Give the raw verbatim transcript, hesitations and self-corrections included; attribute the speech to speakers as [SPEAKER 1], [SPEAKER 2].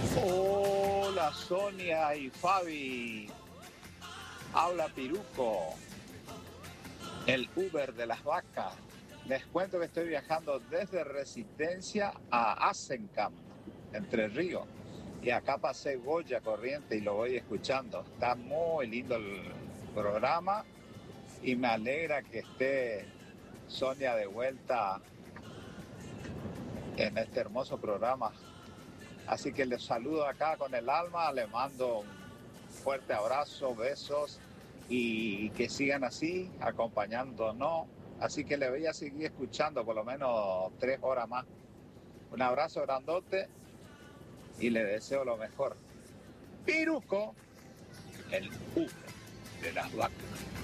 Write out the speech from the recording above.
[SPEAKER 1] Hola Sonia y Fabi, habla Piruco, el Uber de las vacas. Les cuento que estoy viajando desde Resistencia a Asencamp, Entre Ríos. Y acá pasé Goya Corriente y lo voy escuchando. Está muy lindo el programa y me alegra que esté Sonia de vuelta en este hermoso programa. Así que les saludo acá con el alma, les mando un fuerte abrazo, besos y que sigan así, acompañándonos. Así que les voy a seguir escuchando por lo menos tres horas más. Un abrazo grandote y les deseo lo mejor. Piruco, el Uber de las vacas.